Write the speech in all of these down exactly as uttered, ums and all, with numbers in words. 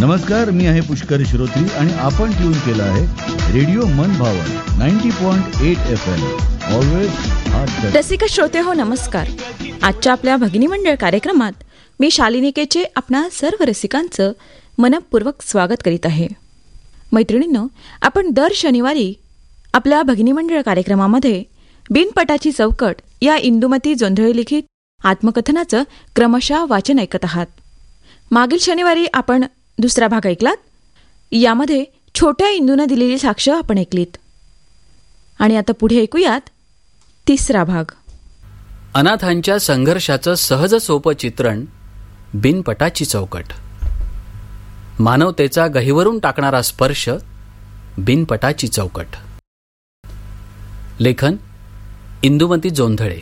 नमस्कार, मी आहे पुष्कर श्रोत्री आणि आपण ट्यून केलं आहे रेडिओ मन भावन ninety point eight F M. Always रसिक श्रोते हो, नमस्कार. आजच्या आपल्या भगिनी मंडळ कार्यक्रमात मी शालिनी केचे आपणा सर्व रसिकांचं मनपूर्वक स्वागत करीत आहे. मैत्रिणींनो, आपण दर शनिवारी आपल्या भगिनी मंडळ कार्यक्रमामध्ये बिनपटाची चौकट या इंदुमती जोंधळे लिखित आत्मकथनाचं क्रमशः वाचन ऐकत आहात. मागील शनिवारी आपण दुसरा भाग ऐकलात. यामध्ये छोट्या इंदूनं दिलेली साक्ष आपण ऐकलीत आणि आता पुढे ऐकूयात तिसरा भाग. अनाथांच्या संघर्षाचं सहज सोपं चित्रण, बिनपटाची चौकट. मानवतेचा गहिवरून टाकणारा स्पर्श, बिनपटाची चौकट. लेखन इंदुमती जोंधळे.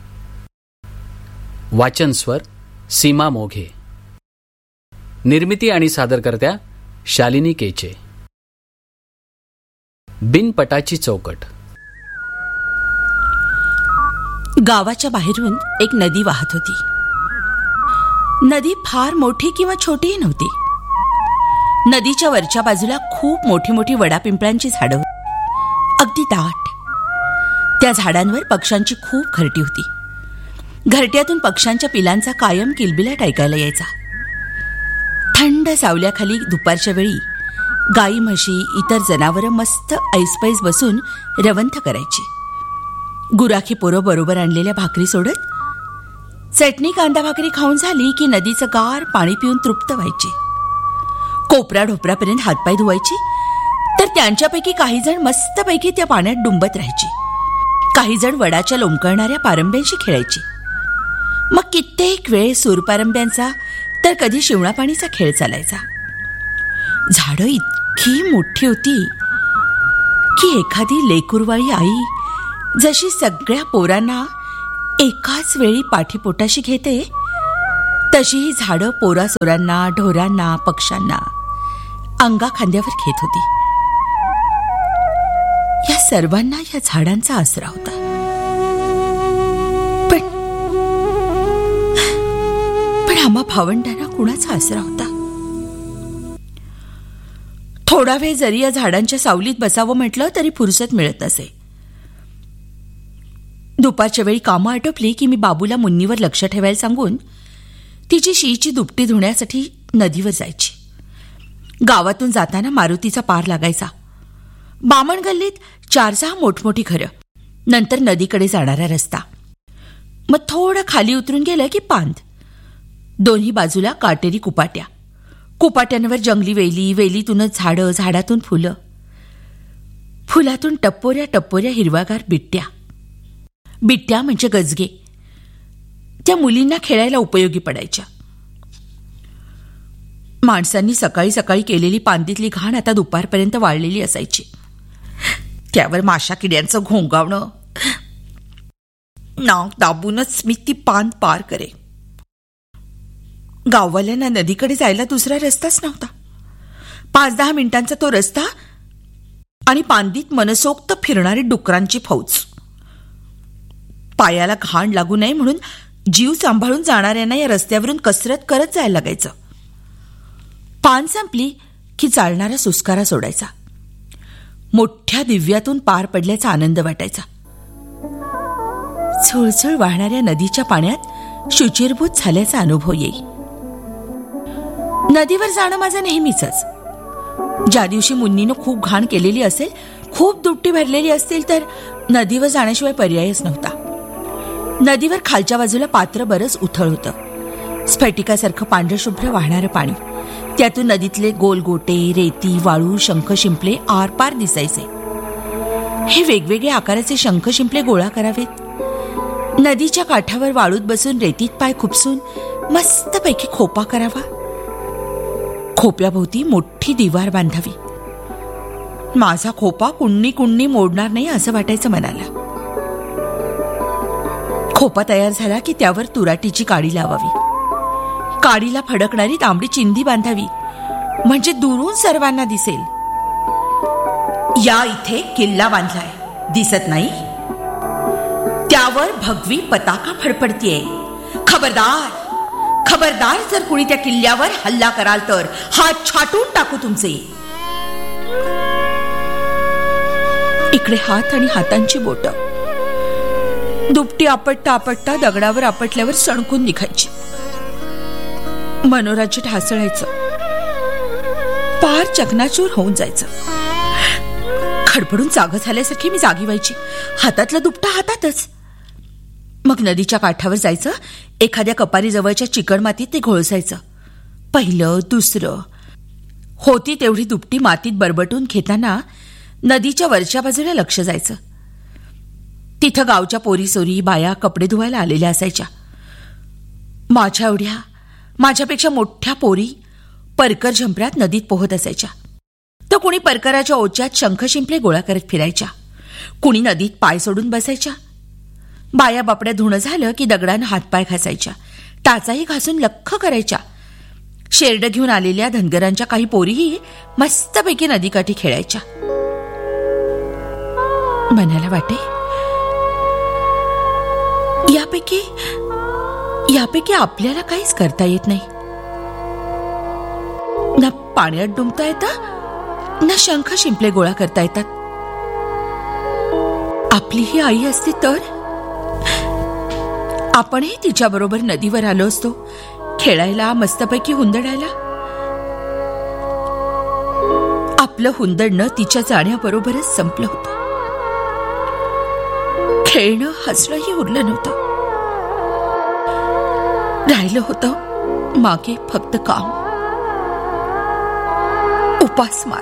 वाचन स्वर सीमा मोघे. निर्मिती आणि सादरकर्त्या शालिनी केचे. बिनपटाची चौकट. गावाच्या बाहेरून एक नदी वाहत होती. नदी फार मोठी किंवा छोटीही नव्हती. नदीच्या वरच्या बाजूला खूप मोठी मोठी वडापिंपळांची झाडं, अगदी दाट. त्या झाडांवर पक्ष्यांची खूप घरटी होती. घरट्यातून पक्ष्यांच्या पिलांचा कायम किलबिलाट ऐकायला यायचा. थंड सावल्याखाली दुपारच्या वेळी गाई, म्हशी, इतर जनावरं मस्त ऐसपैस बसून रवंथ करायची. गुराखी पोरं बरोबर आणलेल्या भाकरी सोडत चटणी कांदा भाकरी खाऊन झाली की नदीचं गार पाणी पिऊन तृप्त व्हायची. कोपरा ढोपरापर्यंत हातपाय धुवायची, तर त्यांच्यापैकी काही जण मस्तपैकी त्या पाण्यात डुंबत राहायची. काही जण वडाच्या लोंबकळणाऱ्या पारंब्यांशी खेळायची. मग कित्येक वेळ सूरपारंब्यांचा तर कधी शिवणापाणीचा खेळ चालायचा. झाडं इतकी मोठी होती की एखादी लेकुरवाळी आई जशी सगळ्या पोरांना एकाच वेळी पाठीपोटाशी घेते, तशी ही झाडं पोरासोरांना, ढोरांना, पक्ष्यांना अंगा खांद्यावर घेत होती. या सर्वांना या झाडांचा आसरा होता. पण पण आम्हा भावंडांना कुणाचा आसरा होता? थोडा वेळ जरी या झाडांच्या सावलीत बसावं म्हटलं तरी फुरसत मिळत नसे. दुपारच्या वेळी कामं आटोपली की मी बाबूला मुन्नीवर लक्ष ठेवायला सांगून तिची शीची दुपटी धुण्यासाठी नदीवर जायची. गावातून जाताना मारुतीचा पार लागायचा. बामण गल्लीत चार सहा मोठमोठी घरं, नंतर नदीकडे जाणारा रस्ता. मग थोडं खाली उतरून गेलं की पांद. दोन्ही बाजूला काटेरी कुपाट्या. कुपाट्यांवर जंगली वेली, वेलीतूनच झाडं, झाडातून फुलं, फुलातून टप्पोऱ्या टप्पोऱ्या हिरवागार बिट्ट्या. बिट्ट्या म्हणजे गजगे. त्या मुलींना खेळायला उपयोगी पडायच्या. माणसांनी सकाळी सकाळी केलेली पांदीतली घाण आता दुपारपर्यंत वाळलेली असायची. त्यावर माशा किड्यांचं घोंगावणं. नाक दाबूनच मी ती पांद पार करे. गाववाल्यांना नदीकडे जायला दुसरा रस्ताच नव्हता. पाच दहा मिनिटांचा तो रस्ता आणि पांदीत मनसोक्त फिरणारी डुकरांची फौज. पायाला घाण लागू नये म्हणून जीव सांभाळून जाणाऱ्यांना या रस्त्यावरून कसरत करत जायला लागायचं. पान संपली की चालणारा सुस्कारा सोडायचा. मोठ्या दिव्यातून पार पडल्याचा आनंद वाटायचा. झुळझुळ वाहणाऱ्या नदीच्या पाण्यात शुचिरभूत झाल्याचा अनुभव येई. नदीवर जाणं माझं नेहमीचंच. ज्या दिवशी मुन्नीनं खूप घाण केलेली असेल, खूप दुपटी भरलेली असतील, तर नदीवर जाण्याशिवाय पर्यायच नव्हता. नदीवर खालच्या बाजूला पात्र बरंच उथळ होतं. स्फटिकासारखं पांढरशुभ्र वाहणारं पाणी. त्यातून नदीतले गोलगोटे, रेती, वाळू, शंख शिंपले आरपार दिसायचे. हे वेगवेगळ्या आकाराचे शंख शिंपले गोळा करावेत. नदीच्या काठावर वाळूत बसून रेतीत पाय खुपसून मस्तपैकी खोपा करावा. खोप्याभोवती मोठी दिवार बांधावी. माझा खोपा कुण्णी कुण्णी मोडणार नाही असं वाटायचं मनाला. खोपा तयार झाला की त्यावर तुराटीची काडी लावावी. काडीला फडकणारी तांबडी चिंधी बांधावी, म्हणजे दुरून सर्वांना दिसेल. या इथे किल्ला बांधलाय, दिसत नाही? त्यावर भगवी पताका फडफडतीये. खबरदार, खबरदार, जर कुणी त्या किल्ल्यावर हल्ला कराल तर हात छाटून टाकू तुमचे. इकडे हात आणि हातांची बोटं दुपटी आपटता आपटता दगडावर आपटल्यावर सणकून निघायची. मनोराज्य ढासळायचं, पार चकनाचूर होऊन जायचं. खडपडून जाग झाल्यासारखी मी जागी व्हायची, हातातला दुपटा हातातच. मग नदीच्या काठावर जायचं, एखाद्या कपारी जवळच्या चिकण मातीत ते घोळसायचं. पहिलं दुसरं होती तेवढी दुपटी मातीत बरबटून घेताना नदीच्या वरच्या बाजूला लक्ष जायचं. तिथं गावच्या पोरी सोरी बाया कपडे धुवायला आलेल्या असायच्या. माझ्या एवढ्या माझ्यापेक्षा मोठ्या पोरी परकर झंपऱ्यात नदीत पोहत असायच्या. तर कुणी परकराच्या ओच्यात शंख शिंपले गोळा करत फिरायच्या, कुणी नदीत पाय सोडून बसायच्या. बाया बापड्या धुणं झालं की दगडानं हातपाय घासायच्या, टाचाही घासून लख्ख करायच्या. शेरड घेऊन आलेल्या धनगरांच्या काही पोरीही मस्तपैकी नदीकाठी खेळायच्या. मनाला वाटे, यापैकी यापैकी आपल्याला काहीच करता येत नाही. ना पाण्यात डुंबता येतं, ना शंख शिंपले गोळा करता येतात. आपली ही आई असती तर आपणही तिच्याबरोबर नदीवर आलो असतो, खेळायला, मस्तपैकी हुंदडायला. आपलं हुंदडणं तिच्या जाण्याबरोबरच संपलं होतं. खेळणं हसणंही उरलं नव्हतं. राहिलं होतं मागे फक्त काम, उपासमार.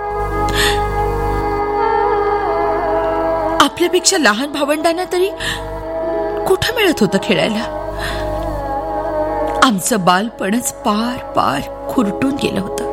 आपल्यापेक्षा लहान भावंडांना तरी कुठं मिळत होतं खेळायला. आमचं बालपणच पार पार खुरटून गेलं होतं.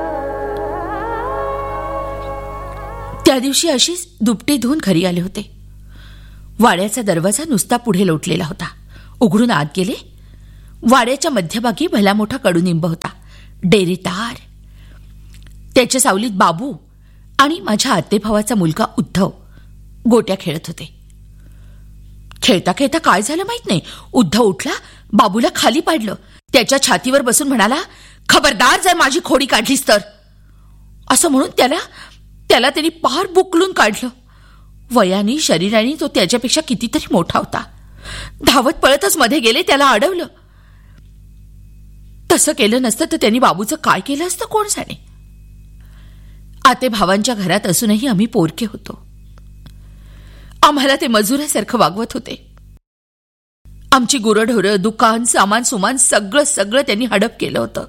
त्या दिवशी अशीच दुपटी धुवून घरी आले होते. वाड्याचा दरवाजा नुसता पुढे लोटलेला होता. उघडून आत गेले. वाड्याच्या मध्यभागी भला मोठा कडुनिंब होता, डेरेदार. त्याच्या सावलीत बाबू आणि माझ्या आतेभावाचा मुलगा उद्धव गोट्या खेळत होते. खेळता खेळता काय झालं माहित नाही, उद्धव उठला, बाबूला खाली पाडलं, त्याच्या छातीवर बसून म्हणाला, खबरदार जर माझी खोडी काढलीस तर. असं म्हणून त्याला त्याला त्यांनी पार बुकलून काढलं. वयाने शरीराने तो त्याच्यापेक्षा कितीतरी मोठा होता. धावत पळतच मध्ये गेले, त्याला अडवलं. तसं केलं नसतं तर त्यांनी बाबूचं काय केलं असतं कोण जाणे. आते भावांच्या घरात असूनही आम्ही पोरके होतो. आम्हाला ते मजुरासारखं वागवत होते. आमची गुरंढोरं, दुकान, सामान सुमान सगळं सगळं त्यांनी हडप केलं होतं.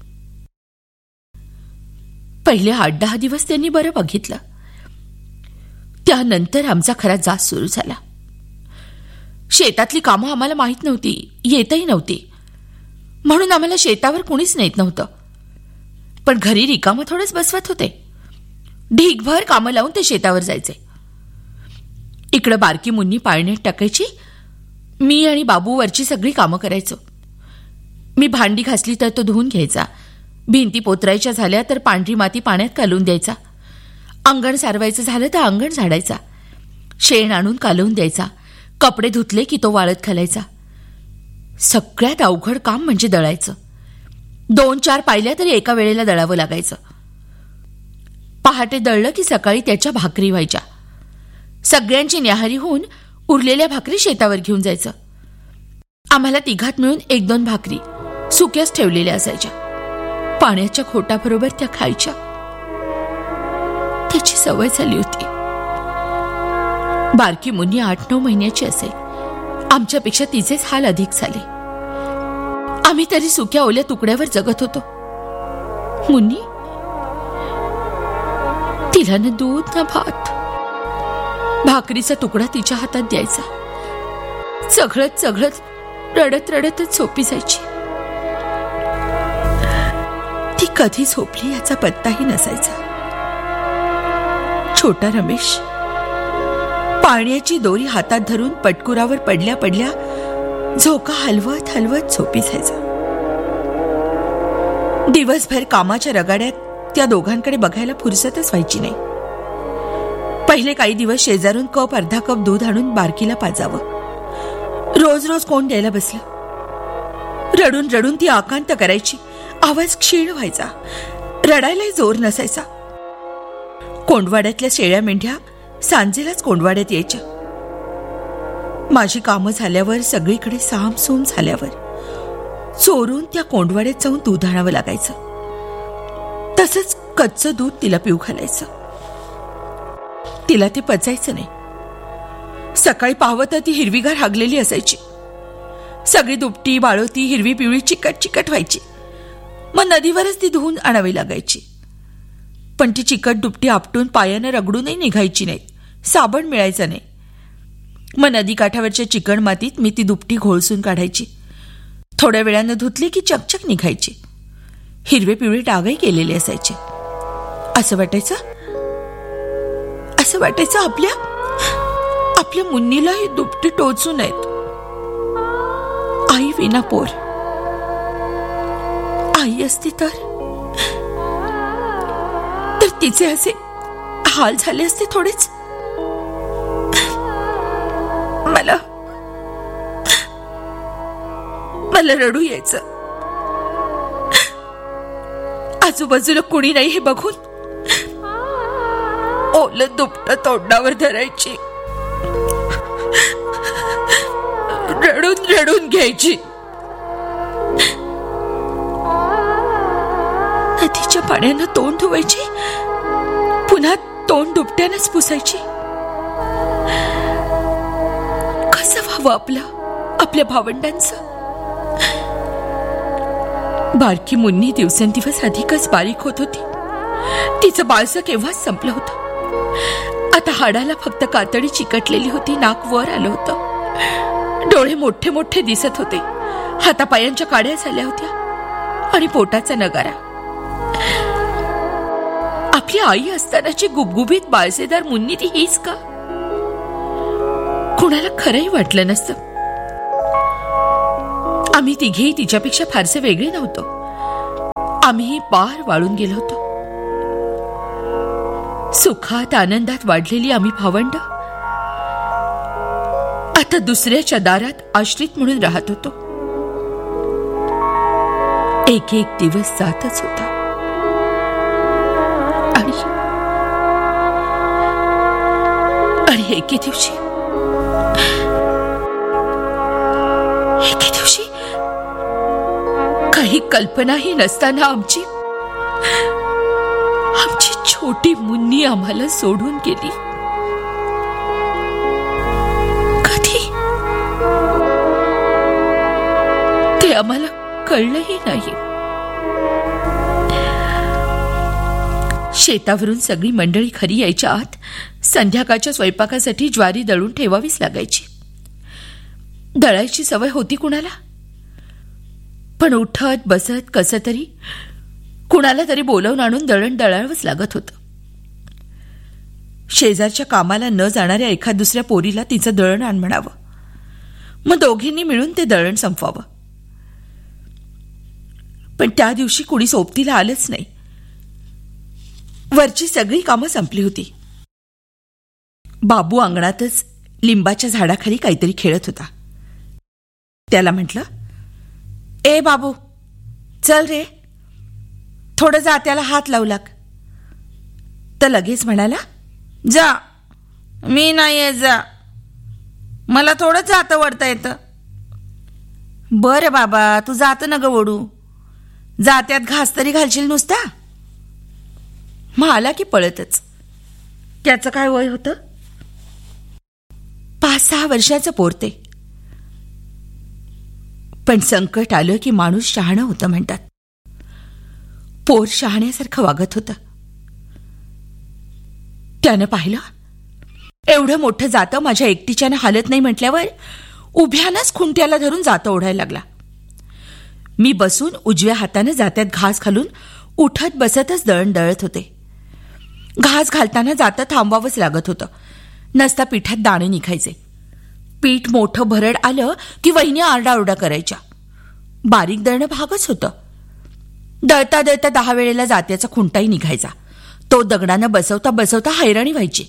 पहिले आठ दहा दिवस त्यांनी बरं बघितलं. त्यानंतर आमचा खरा जाच सुरू झाला. शेतातली कामं आम्हाला माहीत नव्हती, येतही नव्हती, म्हणून आम्हाला शेतावर कुणीच नेत नव्हतं. पण घरी रिकामं थोडंच बसवत होते. ढीगभर कामं लावून ते शेतावर जायचे. इकडं बारकी मुन्नी पाळण्यात टाकायची, मी आणि बाबू वरची सगळी कामं करायचो. मी भांडी घासली तर तो धुवून घ्यायचा, भिंती पोतरायच्या झाल्या तर पांढरी माती पाण्यात कालवून द्यायचा, अंगण सारवायचं झालं तर अंगण झाडायचा, शेण आणून कालवून द्यायचा, कपडे धुतले की तो वाळत घालायचा. सगळ्यात अवघड काम म्हणजे दळायचं. दोन चार पायल्या तरी एका वेळेला दळावं लागायचं. पहाटे दळलं की सकाळी त्याच्या भाकरी व्हायच्या. सगळ्यांची न्याहारी होऊन उरलेल्या भाकरी शेतावर घेऊन जायचं. आम्हाला तिघात मिळून एक दोन भाकरी सुक्याच ठेवलेल्या असायच्या. पाण्याच्या खोटाबरोबर त्या खायच्या. त्याची सवय झाली होती. बारकी मुन्नी आठ नऊ महिन्याची असेल. आमच्यापेक्षा तिचेच हाल अधिक झाले. आम्ही तरी सुक्या ओल्या तुकड्यावर जगत होतो. मुन्नी, तिला न दूध ना भात. भाकरीचा तुकडा तिच्या हातात द्यायचा. चघळत चघळत रडत रडतच झोपी जायची. ती कधी झोपली याचा पत्ताही नसायचा. छोटा रमेश पाण्याची दोरी हातात धरून पटकुरावर पडल्या पडल्या झोका हलवत हलवत झोपी जायचा. दिवसभर कामाच्या रगाड्यात त्या दोघांकडे बघायला फुरसतच व्हायची नाही. पहिले काही दिवस शेजारून कप अर्धा कप दूध आणून बारकीला पाजावं. रोज रोज कोण द्यायला बसलं. रडून रडून ती आकांत करायची. आवाज क्षीण व्हायचा. रडायलाही जोर नसायचा. कोंडवाड्यातल्या शेळ्या मेंढ्या सांजेलाच कोंडवाड्यात यायच्या. माझी कामं झाल्यावर, सगळीकडे सामसूम झाल्यावर चोरून त्या कोंडवाड्यात जाऊन दूध आणावं लागायचं. तसंच कच्चं दूध तिला पिऊ घालायचं. तिला ते पचायचं नाही. सकाळी पाहवं तर ती हिरवीगार हागलेली असायची. सगळी दुपटी बाळोती हिरवी पिवळी चिकट चिकट व्हायची. मग नदीवरच ती धुवून आणावी लागायची. पण ती चिकट दुपटी आपटून पायानं रगडूनही निघायची नाही. साबण मिळायचं नाही. मग नदीकाठावरच्या चिकण मातीत मी ती दुपटी घोळसून काढायची. थोड्या वेळानं धुतली की चकचक निघायची. हिरवे पिवळे डागही केलेले असायचे. असं वाटायचं असं वाटायचं आपल्या आपल्या मुन्नीला ही दुपटी टोचू नयेत. आई विना पोर. आई असती तर तर तिचे असे हाल झाले असते थोडेच. मला मला रडू यायचं. आजूबाजूला कुणी नाही हे बघून ओलं दुपटं तोंडावर धरायची. रडून रडून घ्यायची. नदीच्या पाण्यानं तोंड धुवायची. पुन्हा तोंड दुपट्यानंच पुसायची. कसं व्हावं आपलं आपल्या भावंडांचं. बारकी मुन्नी दिवसेंदिवस अधिकच बारीक होत होती. तिचं बाळसं केव्हाच संपलं होतं. आता हाडाला फक्त कातडी चिकटलेली होती. नाक वर आलं होतं. डोळे मोठे मोठे दिसत होते. हातापायांच्या काड्या झाल्या होत्या आणि पोटाचा नगारा. आपली आई असतानाची गुबगुबीत बाळसेदार मुन्नी ती हीच का? कुणाला खरंही वाटलं नसतं. आम्ही तिघेही तिच्यापेक्षा फारसे वेगळे नव्हतो. आम्हीही पार वाळून गेलो होतो. सुखात आनंदात वाढलेली आम्ही भावंड आता दुसऱ्याच्या दारात आश्रित म्हणून राहत होतो. एक एक दिवस जातच होता. आणि आणि एके दिवशी एके दिवशी काही कल्पनाही नसताना आमची आमची छोटी मुन्नी आम्हाला सोडून गेली. कधी ते आम्हाला कळलंही नाही. शेतावरून सगळी मंडळी खरी यायच्या आत संध्याकाळच्या स्वयंपाकासाठी ज्वारी दळून ठेवावीच लागायची. दळायची सवय होती कुणाला, पण उठत बसत कसं तरी कुणाला तरी बोलावून आणून दळण दळावंच लागत होतं. शेजारच्या कामाला न जाणाऱ्या एखाद दुसऱ्या पोरीला तिचं दळण आण म्हणावं. मग दोघींनी मिळून ते दळण संपवावं. पण त्या दिवशी कुणी सोबतीला आलंच नाही. वरची सगळी कामं संपली होती. बाबू अंगणातच लिंबाच्या झाडाखाली काहीतरी खेळत होता. त्याला म्हटलं, ए बाबू, चल रे, थोडं जात्याला हात लावू लाग. तर लगेच म्हणाला, जा, मी नाही येत, जा, मला थोडं जातं वडता येतं. बरं बाबा, तू जातं न ग ओढू, जात्यात घास तरी घालशील नुसता. मग आला की पळतच. त्याचं काय वय होतं? पाच सहा वर्षाचं पोरते. पण संकट आलं की माणूस शहाणं होतं म्हणतात. पोर शहाण्यासारखं वागत होतं. त्यानं पाहिलं, एवढं मोठं जातं माझ्या एकटीच्यानं हालत नाही म्हटल्यावर उभ्यानंच खुंट्याला धरून जातं ओढायला लागला. मी बसून उजव्या हातानं जात्यात घास घालून उठत बसतच दळण दळत होते. घास घालताना जातं थांबवावंच लागत होतं, नसता पिठात दाणे निघायचे. पीठ मोठं भरड आलं की वहिनी आरडाओरडा करायच्या. बारीक दळणं भागच होतं. दळता दळता दहा वेळेला जात्याचा खुंटाही निघायचा. तो दगडानं बसवता बसवता हैराणी व्हायची.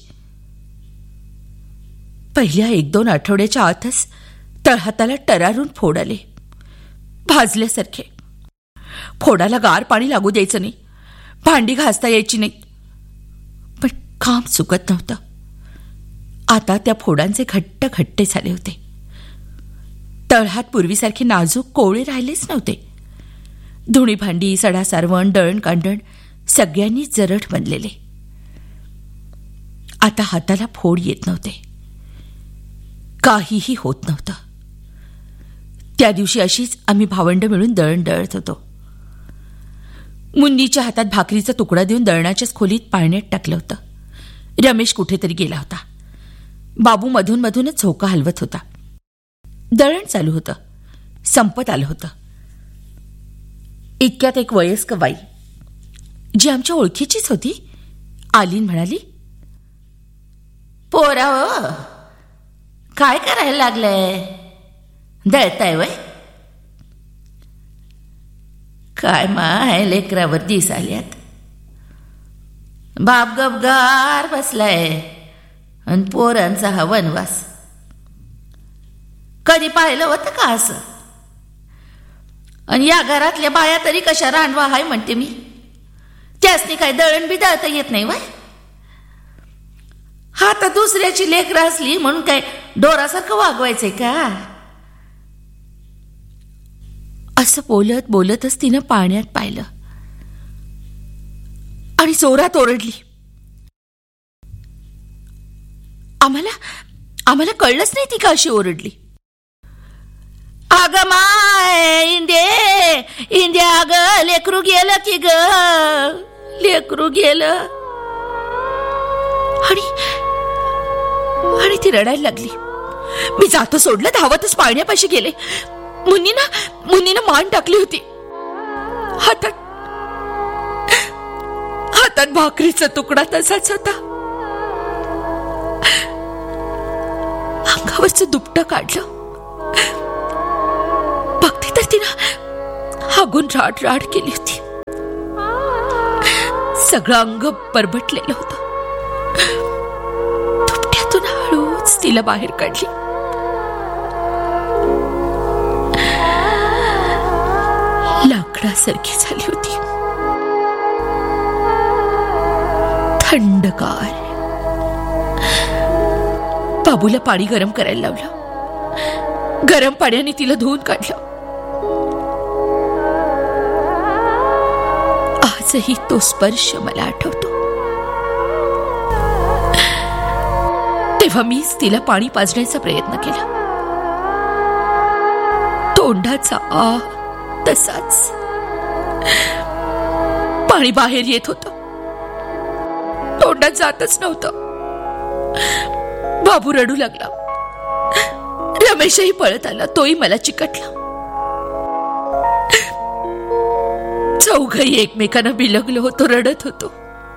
पहिल्या एक दोन आठवड्याच्या आतच तळहाताला टरारून फोड आले. भाजल्यासारखे. फोडाला गार पाणी लागू द्यायचं नाही, भांडी घासता यायची नाही. पण काम चुकत नव्हतं. आता त्या फोडांचे घट्ट घट्टे झाले होते. तळहात पूर्वीसारखे नाजूक कोवळे राहिलेच नव्हते. धुणी भांडी, सडा सारवण, दळण कांडण सगळ्यांनीच जरठ बनलेले. आता हाताला फोड येत नव्हते. काहीही होत नव्हतं. त्या दिवशी अशीच आम्ही भावंड मिळून दळण दळत होतो. मुन्नीच्या हातात भाकरीचा तुकडा देऊन दळणाच्याच खोलीत पाळण्यात टाकलं होतं. रमेश कुठेतरी गेला होता. बाबू मधून मधूनच झोका हलवत होता. दळण चालू होतं. संपत आलं होतं. इतक्यात एक वयस्क बाई, जी आमच्या ओळखीचीच होती, आली म्हणाली, पोरा हो, काय करायला लागलंय? दळताय वय? काय माय लेकरावर दिस आल्यात. बाप गपगार बसलाय आणि पोरांचा हा वनवास. कधी पाहिलं होतं का असं? आणि या घरातल्या बाया तरी कशा रांडवा हाय म्हणते मी. त्यासनी काय दळण बी दळता येत नाही वय? हा तर दुसऱ्याची लेकरं असली म्हणून काय डोरासारखं वागवायचंय का? असं बोलत बोलतच तिनं पाण्यात पाहिलं आणि जोरात ओरडली. आम्हाला आम्हाला कळलंच नाही ती का अशी ओरडली. अग माय इंदे इंदे, अग लेकरू गेलं की ग, लेकरू गेलं. आणि आणि ती रडायला लागली. मी जातो सोडलं, धावतच पाळण्यापाशी गेले. मुन्नीनं मुन्नीनं मान टाकली होती. हातात हातात भाकरीचा तुकडा तसाच होता. अंगावरचं दुपटं काढलं. बघते तर तिनं हागून राड राड केली होती. सगळं अंग परबटलेलं होतं. दुपट्यातून हळूच तिला बाहेर काढली. लाकडासारखी झाली होती. थंडगार. बाबूला पाणी गरम करायला लावलं. गरम पाण्याने तिला धुवून काढलं. आजही तो स्पर्श मला आठवतो. तेव्हा मीच तिला पाणी पाजण्याचा प्रयत्न केला. तोंडाचा आ तसाच. पाणी बाहेर येत होतं, तोंडात जातच नव्हतं. बाबू रडू लागला. रमेशही पळत आला. तोही मला चिकटला. चौघही एकमेकांना बिलगलो होतो, रडत होतो.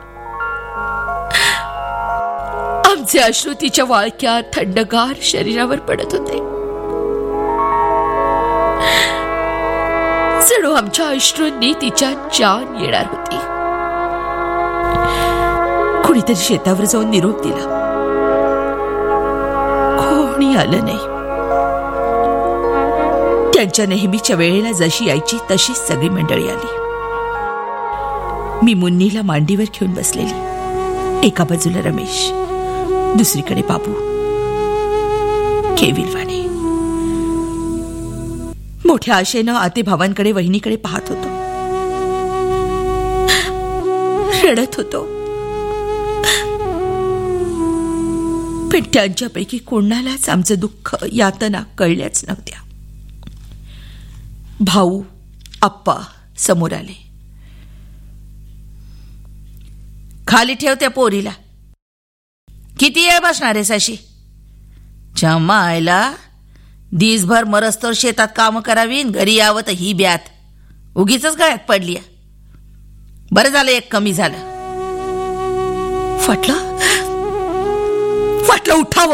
आमचे अश्रू तिच्या वाळक्या थंडगार शरीरावर पडत होते. जणू आमच्या अश्रूंनी तिच्या जान येणार होती. कुणीतरी शेतावर जाऊन निरोप दिला. कोणी आलं नाही. त्यांच्या नेहमीच्या वेळेला जशी यायची तशीच सगळी मंडळी आली. मी मुन्नीला मांडीवर घेऊन बसलेली. एका बाजूला रमेश, दुसरीकडे बाबू. केविलवाणे. मोठ्या आशेनं आते भावांकडे, वहिनीकडे पाहत होतो. रडत होतो. पण त्यांच्यापैकी कोणालाच आमचं दुःख, यातना कळल्याच नव्हत्या. भाऊ, आप्पा समोर आले. खाली ठेव त्या पोरीला. किती वेळ बसणार आहेस अशी? जमायला दिसभर मरस्तोर शेतात काम करावी, घरी यावं तर ही ब्यात उगीच गळ्यात पडली. बरं झालं एक कमी झालं. फाटलं फाटलं उठावं.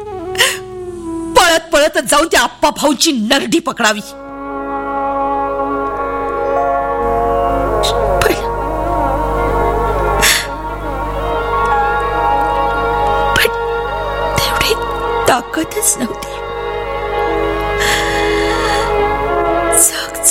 पळत पळत जाऊन त्या आप्पा भाऊची नरडी पकडावी. ताकदच नव्हती.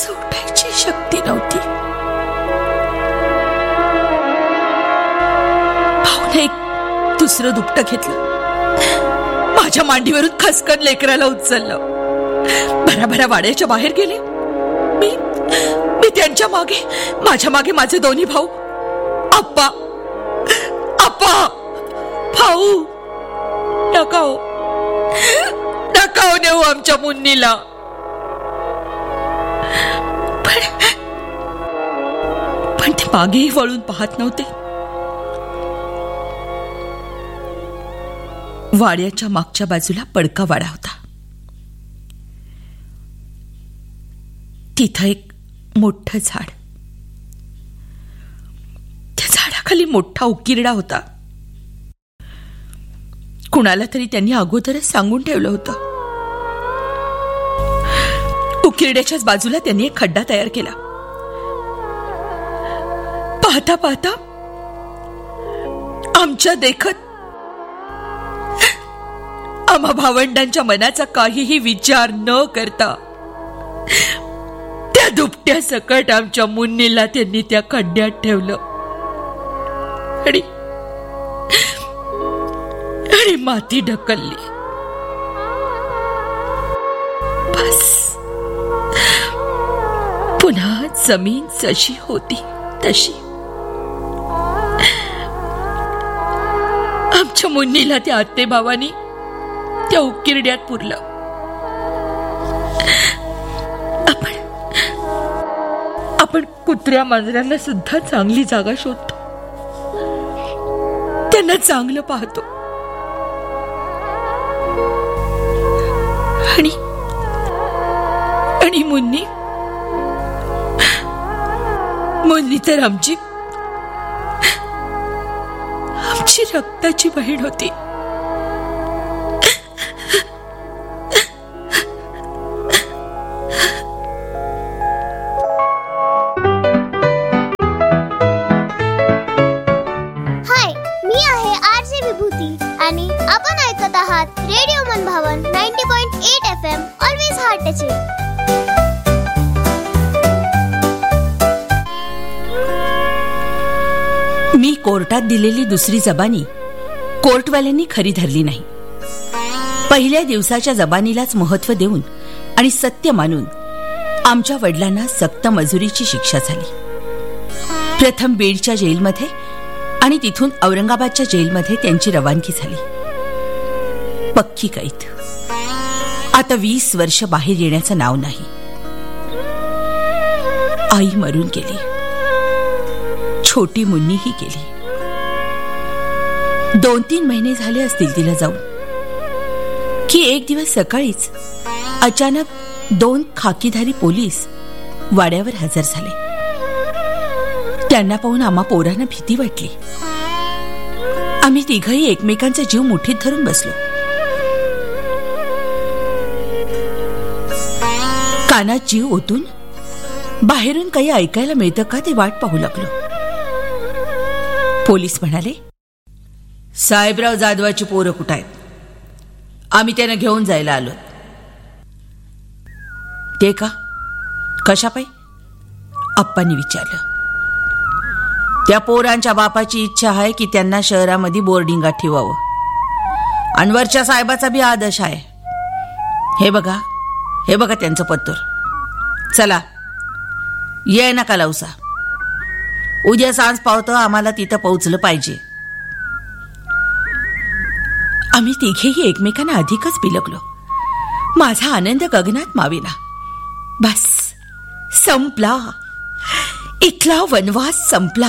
दुसरं दुपटं घेतलं, माझ्या मांडीवरून खसकन लेकराला उचललं, भराभरा वाड्याच्या बाहेर गेले. मी मी त्यांच्या मागे, माझ्या मागे माझे दोन्ही भाऊ. आप्पा, आप्पा, भाऊ, नका हो, नका हो नेऊ आमच्या मुन्नीला. पण पण ते मागेही वळून पाहत नव्हते. वाड्याच्या मागच्या बाजूला पडका वाडा होता. तिथं एक मोठं झाड, त्या झाडाखाली मोठा उकिरडा होता. कुणाला तरी त्यांनी अगोदरच सांगून ठेवलं होतं. उकिरड्याच्याच बाजूला त्यांनी एक खड्डा तयार केला. पाहता पाहता आमच्या देखत आम्हा भावंडांच्या मनाचा काहीही विचार न करता त्या दुपट्या सकट आमच्या मुन्नीला त्यांनी त्या खड्ड्यात ठेवलं आणि आणि माती ढकलली. बस पुन्हा जमीन जशी होती तशी. आमच्या मुन्नीला त्या आत्ते भावानी त्या उकिरड्यात पुरलं. आपण आपण कुत्र्या मांजरांना सुद्धा चांगली जागा शोधतो, त्यांना चांगलं पाहतो. आणि आणि मुन्नी मुन्नी तर आमची आमची रक्ताची बहीण होती. हाय, मी आहे आरजे विभूती आणि आपण ऐकत आहात रेडिओ मनभावन ninety point eight F M. Always heart touching. मी कोर्टात दिलेली दुसरी जबानी कोर्टवाल्यांनी खरी धरली नाही. पहिल्या दिवसाच्या जबानीलाच महत्व देऊन आणि सत्य मानून आमच्या वडिलांना सक्त मजुरीची शिक्षा झाली. प्रथम बीडच्या जेलमध्ये आणि तिथून औरंगाबादच्या जेलमध्ये त्यांची रवानगी झाली. पक्की कैद. आता वीस वर्ष बाहेर येण्याचं नाव नाही. आई मरून गेली, छोटी मुन्नीही गेली. दोन तीन महिने झाले असतील तिला जाऊन की एक दिवस सकाळीच अचानक दोन खाकीधारी पोलीस वाड्यावर हजर झाले. त्यांना पाहून आम्हा पोरांना भीती वाटली. आम्ही तिघही एकमेकांचा जीव मुठीत धरून बसलो. कानात जीव ओतून बाहेरून काही ऐकायला मिळतं का ते वाट पाहू लागलो. पोलीस म्हणाले, साहेबराव जाधवाची पोरं कुठं आहेत? आम्ही त्यांना घेऊन जायला आलो. ते का? कशापाई? आप्पांनी विचारलं. त्या पोरांच्या बापाची इच्छा आहे की त्यांना शहरामध्ये बोर्डिंगात ठेवावं. अनवरच्या साहेबाचा बी आदेश आहे. हे बघा, हे बघा त्यांचं पत्तर. चला, ये नका लावसा. उद्या सांज पावतं आम्हाला तिथं पोहोचलं पाहिजे. आम्ही तिघेही एकमेकांना अधिकच बिलगलो. माझा आनंद गगनात मावेना. बस संपला, इथला वनवास संपला.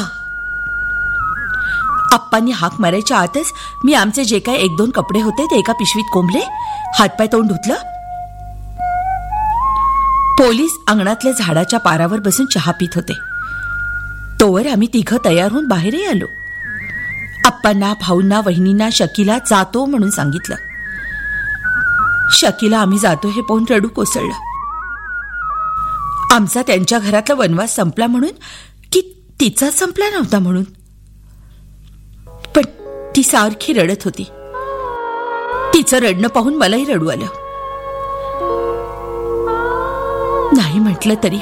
आप्पांनी हाक मारायच्या आतच मी आमचे जे काही एक दोन कपडे होते ते एका पिशवीत कोंबले, हातपाय तोंड धुतलं. पोलीस अंगणातल्या झाडाच्या पारावर बसून चहा पित होते. तोवर आम्ही तिघं तयार होऊन बाहेरही आलो. आप्पांना, भाऊंना, वहिनींना शकीला जातो म्हणून सांगितलं. शकीला आम्ही जातो हे पाहून रडू कोसळलं. आमचा त्यांच्या घरातला वनवास संपला म्हणून की तिचा संपला नव्हता म्हणून. पण ती सारखी रडत होती. तिचं रडणं पाहून मलाही रडू आलं. नाही म्हटलं तरी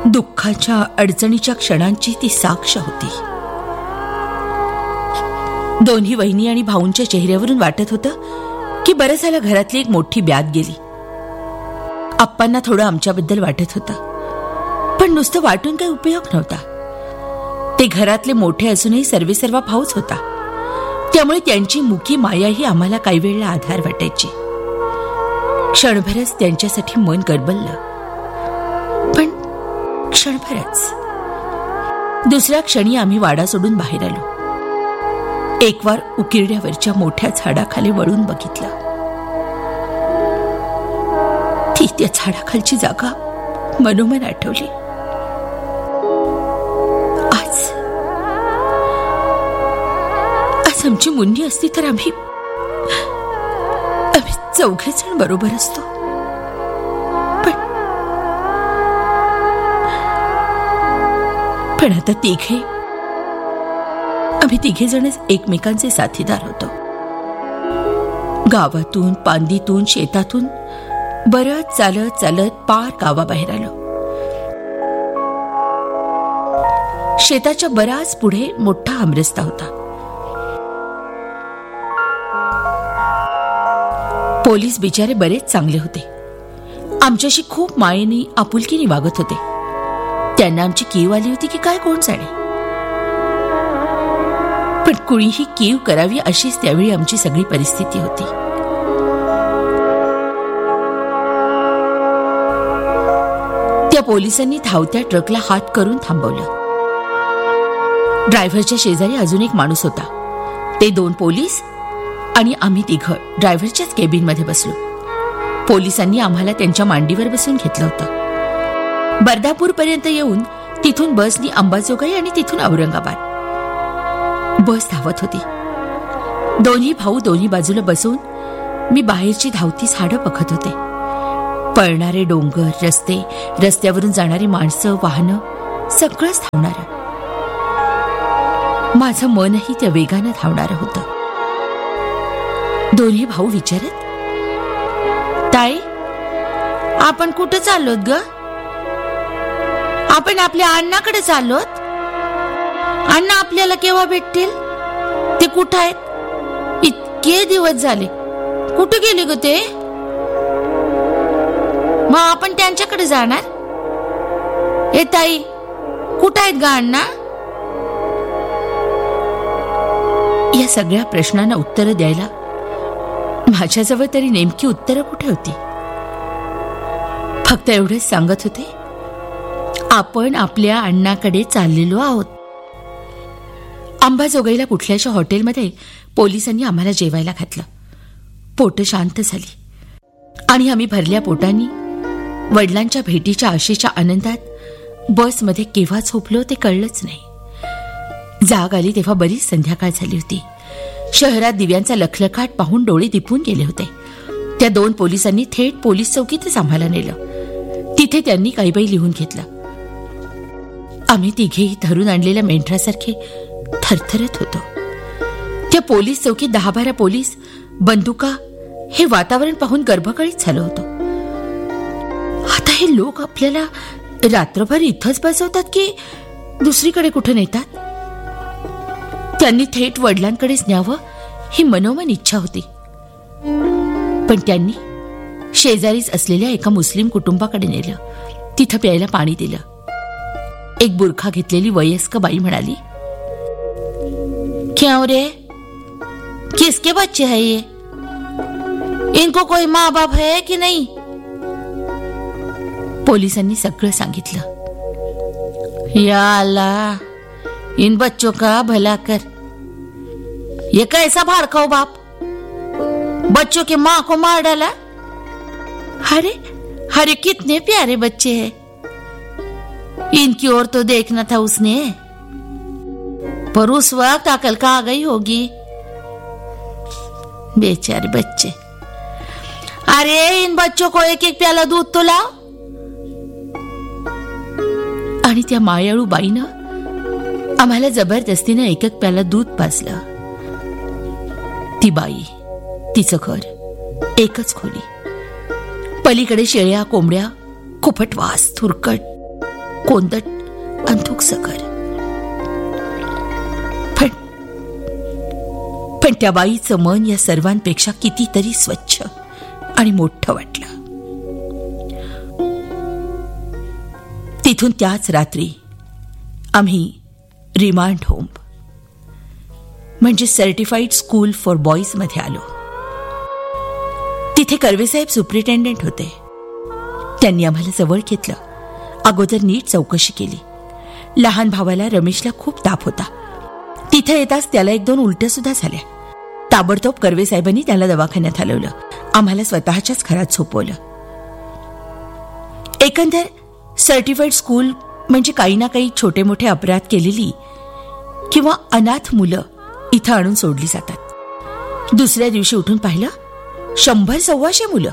दुःखाच्या, अडचणीच्या क्षणांची ती साक्ष होती. दोन्ही वहिनी आणि भाऊंच्या चेहऱ्यावरून वाटत होतं की बरं झालं घरातली एक मोठी ब्याद गेली. आप्पांना थोडं आमच्याबद्दल वाटत होतं, पण नुसतं वाटून काही उपयोग नव्हता. ते घरातले मोठे असूनही सर्वेसर्वा भाऊच होता, त्यामुळे त्यांची मुकी मायाही आम्हाला काही वेळेला आधार वाटायची. क्षणभरच त्यांच्यासाठी मन गडबडलं, पण क्षणभरच. दुसऱ्या क्षणी आम्ही वाडा सोडून बाहेर आलो. एकवार उकिरड्यावरच्या मोठ्या झाडाखाली वळून बघितलं. ती त्या झाडाखालची जागा मनोमन आठवली. आज आज आमची मुन्नी असती तर आम्ही आम्ही चौघे जण बरोबर असतो. पण पण आता तिघे आम्ही तिघे जणच एकमेकांचे साथीदार होतो. गावातून, पांदीतून, शेतातून बरंच चालत चालत पार गावाबाहेर आलो. शेताच्या बराच पुढे मोठा आमरस्ता होता. पोलीस बिचारे बरेच चांगले होते. आमच्याशी खूप मायेने, आपुलकीने वागत होते. त्यांना आमची कीव आली होती की काय कोण जाणे, पण कुणीही कीव करावी अशीच त्यावेळी आमची सगळी परिस्थिती होती. त्या पोलिसांनी धावत्या ट्रकला हात करून थांबवलं. ड्रायव्हरच्या शेजारी अजून एक माणूस होता. ते दोन पोलीस आणि आम्ही तिघं ड्रायव्हरच्याच केबिनमध्ये बसलो. पोलिसांनी आम्हाला त्यांच्या मांडीवर बसून घेतलं होतं. बर्दापूर पर्यंत येऊन तिथून बसनी अंबाजोगाई आणि तिथून औरंगाबाद. बस धावत होती. दोन्ही भाऊ दोन्ही बाजूला बसून मी बाहेरची धावती झाडं बघत होते. पळणारे डोंगर, रस्ते, रस्त्यावरून जाणारी माणसं, वाहनं, सगळंच धावणारं. माझं मनही त्या वेगानं धावणारं होतं. दोन्ही भाऊ विचारत, ताई आपण कुठं चाललोत ग? आपण आपल्या अण्णाकडे चाललोत. अण्णा आपल्याला केव्हा भेटतील? ते कुठं आहेत? इतके दिवस झाले, कुठे गेले ग ते? मग आपण त्यांच्याकडे जाणार? ए ताई, कुठं आहेत ग अण्णा? या सगळ्या प्रश्नांना उत्तरं द्यायला माझ्याजवळ तरी नेमकी उत्तरं कुठे होती? फक्त एवढंच सांगत होते, आपण आपल्या अण्णाकडे चाललेलो आहोत. अंबाजोगाईला कुठल्याशा हॉटेलमध्ये पोलिसांनी आम्हाला जेवायला घातलं. पोटं शांत झाली आणि आम्ही भरल्या पोटांनी वडिलांच्या भेटीच्या आशेच्या आनंदात बसमध्ये केव्हा झोपलो ते कळलंच नाही. जाग आली तेव्हा बरीच संध्याकाळ झाली होती. शहरात दिव्यांचा लखलखाट पाहून डोळे दिपून गेले होते. त्या दोन पोलिसांनी थेट पोलीस चौकीतच आम्हाला नेलं. तिथे त्यांनी काही बाई लिहून घेतलं. आम्ही तिघेही धरून आणलेल्या मेंढरासारखे थरथरत होतो. त्या पोलीस चौकीत दहा बारा पोलीस, बंदुका, हे वातावरण पाहून गर्भकळीत झालं होतं. आता हे लोक आपल्याला रात्रभर इथंच बसवतात की दुसरीकडे कुठं नेतात? त्यांनी थेट वडिलांकडेच न्यावं ही मनोमन इच्छा होती. पण त्यांनी शेजारीच असलेल्या एका मुस्लिम कुटुंबाकडे नेलं. तिथं प्यायला पाणी दिलं. एक बुरखा घेतलेली वयस्क बाई म्हणाली, क्यों रे, किसके बच्चे है ये? इनको कोई माँ बाप है कि नहीं? पोलिसांनी सगळं सांगितलं. या अल्लाह, इन बच्चों का भला कर. ये कैसा भाड़खाऊ बाप, बच्चों के माँ को मार डाला. अरे अरे कितने प्यारे बच्चे हैं, इनकी ओर तो देखना था उसने, पर उस वक्त अकल का आ गई होगी. बेचारे बच्चे. अरे इन बच्चों को एक एक प्याला दूध तो लाओ. आणि त्या मायाळू बाईनं आम्हाला जबरदस्तीनं एक एक प्याला दूध पाजलं. ती बाई, तिचं घर, एकच खोली, पलीकडे शेळ्या, कोंबड्या, खुपट वास, थुरकट, कोंदट, अंधुक सकर. पण पण त्या बाईचं मन या सर्वांपेक्षा कितीतरी स्वच्छ आणि मोठं वाटलं. तिथून त्याच रात्री आम्ही रिमांड होम म्हणजे सर्टिफाईड स्कूल फॉर बॉईज मध्ये आलो. तिथे कर्वेसाहेब सुप्रिटेंडेंट होते. त्यांनी आम्हाला जवळ घेतलं. अगोदर नीट चौकशी केली. लहान भावाला रमेशला खूप ताप होता. तिथे येताच त्याला एक दोन उलट्या सुद्धा झाल्या. ताबडतोब कर्वेसाहेबांनी त्याला दवाखान्यात हलवलं. आम्हाला स्वतःच्याच घरात झोपवलं. एकंदर सर्टिफाईड स्कूल म्हणजे काही ना काही छोटे मोठे अपराध केलेली किंवा अनाथ मुलं इथं आणून सोडली जातात. दुसऱ्या दिवशी उठून पाहिलं शंभर सव्वाशे मुलं.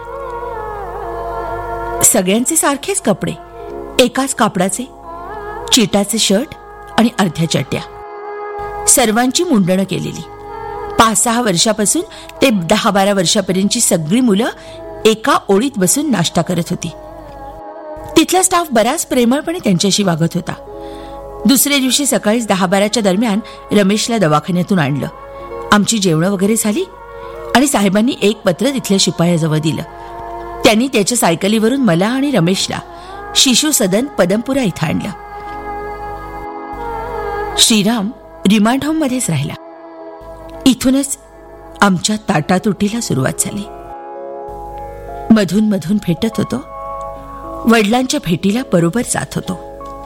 सगळ्यांचे सारखेच कपडे, एकाच कापडाचे, चिटाचे शर्ट आणि अर्ध्या चड्ड्या. सर्वांची मुंडणं केलेली. पाच सहा वर्षापासून ते दहा बारा वर्षापर्यंतची सगळी मुलं एका ओळीत बसून नाश्ता करत होती. तिथला स्टाफ बराच प्रेमळपणे त्यांच्याशी वागत होता. दुसऱ्या दिवशी सकाळीच दहा बाराच्या दरम्यान रमेशला दवाखान्यातून आणलं. आमची जेवणं वगैरे झाली आणि साहेबांनी एक पत्र तिथल्या शिपायाजवळ दिलं. त्यांनी त्याच्या सायकलीवरून मला आणि रमेशला शिशु सदन पदमपुरा इथं आणलं. श्रीराम रिमांड होम मध्येच राहिला. इथूनच आमच्या ताटातुटीला सुरुवात झाली. मधून मधून भेटत होतो. वडिलांच्या भेटीला बरोबर जात होतो.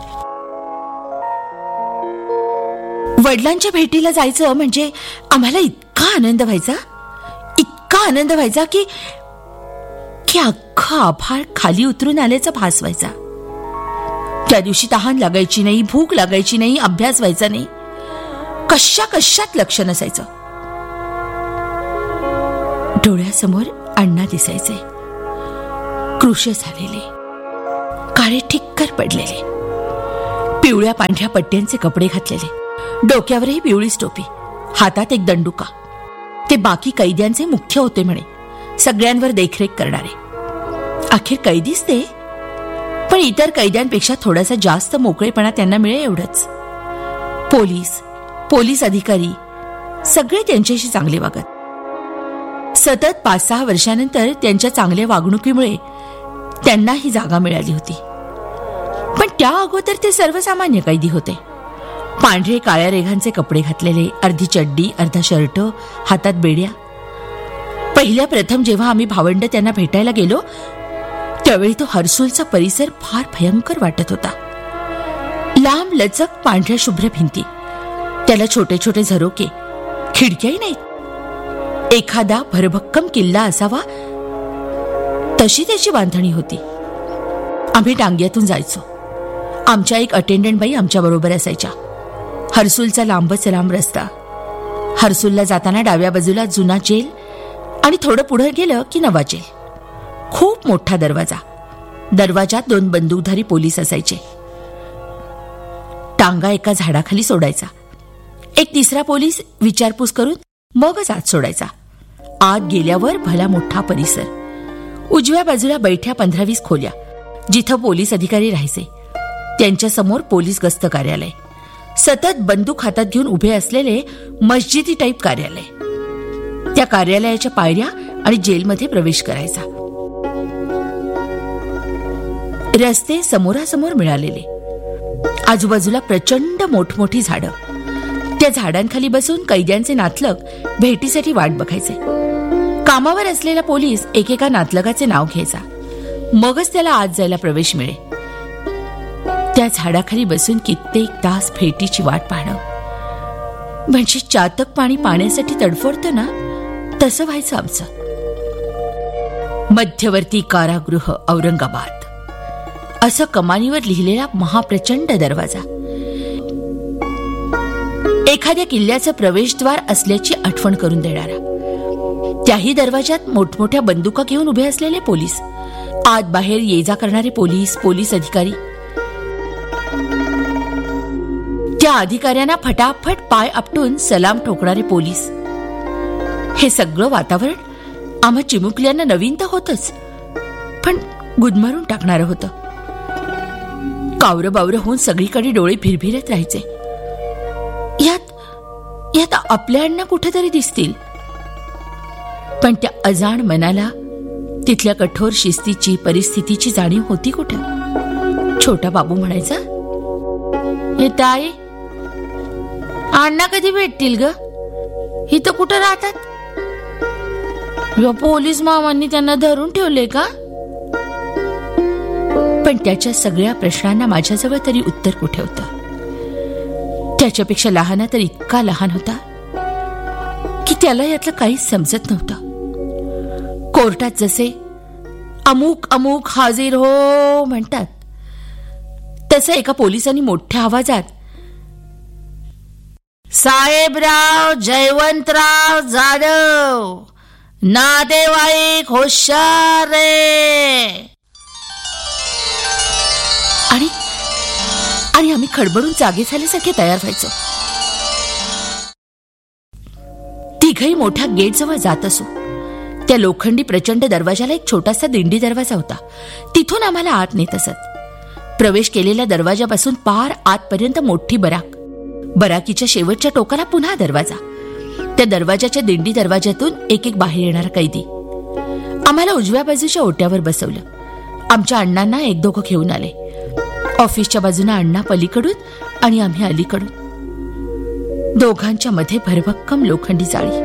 वडिलांच्या भेटीला जायचं म्हणजे आम्हाला इतका आनंद व्हायचा, इतका आनंद व्हायचा की की अख्खा आभाळ खाली उतरून आल्याचा भास व्हायचा. त्या दिवशी तहान लागायची नाही, भूक लागायची नाही, अभ्यास व्हायचा नाही, कशा कशात लक्ष नसायचं. डोळ्यासमोर अण्णा दिसायचे, कृश झालेले, काळे ठिक्कर पडलेले, पिवळ्या पांढऱ्या पट्ट्यांचे कपडे घातलेले, डोक्यावरही पिवळीच टोपी, हातात एक दंडुका. ते बाकी कैद्यांचे मुख्य होते म्हणे, सगळ्यांवर देखरेख करणारे. अखेर कैदीच ते, पण इतर कैद्यांपेक्षा थोडासा जास्त मोकळेपणा त्यांना मिळे एवढंच. पोलीस पोलीस अधिकारी सगळे त्यांच्याशी चांगले वागत. सतत पाच सहा वर्षानंतर त्यांच्या चांगल्या वागणुकीमुळे त्यांना ही जागा मिळाली होती. पण त्या अगोदर ते सर्वसामान्य कैदी होते. पांढरे काळ्या रेघांचे कपडे घातलेले, अर्धी चड्डी, अर्धा शर्ट, हातात बेड्या. पहिल्या प्रथम जेव्हा आम्ही भावंड त्यांना भेटायला गेलो त्यावेळी तो हर्सुलचा परिसर फार भयंकर वाटत होता. लांब लचक पांढऱ्या शुभ्र भिंती, त्याला छोटे छोटे झरोके, खिडक्याही नाहीत. एखादा भरभक्कम किल्ला असावा तशी त्याची बांधणी होती. आम्ही टांग्यातून जायचो. आमच्या एक अटेंडंट बाई आमच्या बरोबर असायच्या. हर्सुलचा लांबच लांब रस्ता. हर्सुलला जाताना डाव्या बाजूला जुना जेल आणि थोडं पुढे गेलं की नवा जेल. खूप मोठा दरवाजा. दरवाजात दोन बंदूकधारी पोलीस असायचे. टांगा एका झाडाखाली सोडायचा. एक तिसरा पोलीस विचारपूस करून मगच आत सोडायचा. आत गेल्यावर भला मोठा परिसर. उजव्या बाजूला बैठ्या पंधरा वीस खोल्या जिथं पोलीस अधिकारी राहायचे. त्यांच्या समोर पोलीस गस्त कार्यालय. सतत बंदूक हातात घेऊन उभे असलेले मस्जिदी टाईप कार्यालय. त्या कार्यालयाच्या पायऱ्या आणि जेलमध्ये प्रवेश करायचा. रस्ते समोरासमोर मिळालेले. आजूबाजूला प्रचंड मोठमोठी झाडं. त्या झाडांखाली बसून कैद्यांचे नातलग भेटीसाठी वाट बघायचे. कामावर असलेला पोलीस एकेका नातलगाचे नाव घ्यायचा. मगच त्याला आत जायला प्रवेश मिळे. त्या झाडाखाली बसून कित्येक तास भेटीची वाट पाहणं म्हणजे चातक पाणी पाण्यासाठी तडफडतं ना, तसं व्हायचं आमचं. मध्यवर्ती कारागृह औरंगाबाद असं कमानीवर लिहिलेला महाप्रचंड दरवाजा. एखाद्या किल्ल्याचं प्रवेशद्वार असल्याची आठवण करून देणारा. त्याही दरवाजात मोठमोठ्या बंदुका घेऊन उभे असलेले पोलीस. आत बाहेर ये जा करणारे पोलीस, पोलीस अधिकारी. त्या अधिकाऱ्यांना फटाफट पाय आपटून सलाम ठोकणारे पोलीस. हे सगळं वातावरण आम्हा चिमुकल्यांना नवीन तर होतच, पण गुदमरून टाकणारं होतं. कावरं बावरं होऊन सगळीकडे डोळे भिरभिरत राहायचे. यात यात आपल्या अण्णा कुठेतरी दिसतील. पण त्या अजाण मनाला तिथल्या कठोर शिस्तीची, परिस्थितीची जाणीव होती कुठं? छोटा बाबू म्हणायचा, हे ताई, अण्णा कधी भेटतील ग? इथं कुठं राहतात? पोलीस मामांनी त्यांना धरून ठेवले का? पण त्याच्या सगळ्या प्रश्नांना माझ्याजवळ तरी उत्तर कुठे होतं? त्याच्यापेक्षा लहाना तर इतका लहान होता की त्याला यातलं काहीच समजत नव्हतं. कोर्टात जसे अमुक अमुक हाजीर हो म्हणतात, तसं एका पोलिसांनी मोठ्या आवाजात, साहेबराव जयवंतराव जाधव, नातेवाईक होशार रे. आणि आणि आम्ही खडबडून जागे झाल्यासारखे तयार व्हायचो. तिघही मोठ्या गेटजवळ जात असो. त्या लोखंडी प्रचंड दरवाजाला एक छोटासा दिंडी दरवाजा होता. तिथून आम्हाला आत नेत असत. प्रवेश केलेल्या दरवाजापासून पार आतपर्यंत मोठी बराक. बराकीच्या शेवटच्या टोकाला पुन्हा दरवाजा. त्या दरवाजाच्या दिंडी दरवाजातून एक एक बाहेर येणारा कैदी. आम्हाला उजव्या बाजूच्या ओट्यावर बसवलं. आमच्या अण्णांना एक दोघं घेऊन आले. ऑफिसच्या बाजूने अण्णा पलीकडून आणि आम्ही अलीकडून. दोघांच्या मध्ये भरभक्कम लोखंडी जाळी.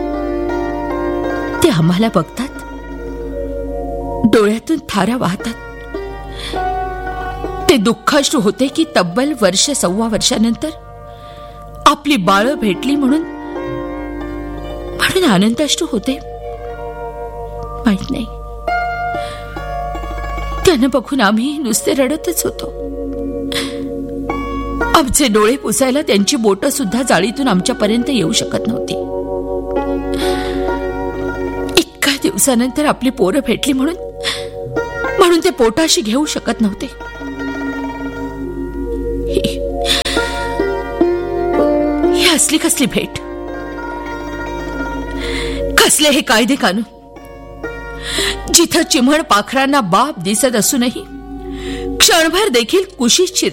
ते आम्हाला बघतात, डोळ्यातून थारा वाहतात. ते दुःखाश्रू होते की तब्बल वर्ष सव्वा वर्षानंतर आपली बाळं भेटली म्हणून म्हणून आनंदाश्रू होते, माहित नाही. त्यांना बघून आम्ही नुसते रडतच होतो. आमचे डोळे पुसायला त्यांची बोटं सुद्धा जाळीतून आमच्यापर्यंत येऊ शकत नव्हती. इतक्या दिवसानंतर आपली पोरं भेटली म्हणून म्हणून ते पोटाशी घेऊ शकत नव्हते. ही असली कसली भेट? कसले हे कायदे कानून, जिथं चिमण पाखरांना बाप दिसत असूनही क्षणभर देखील कुशीत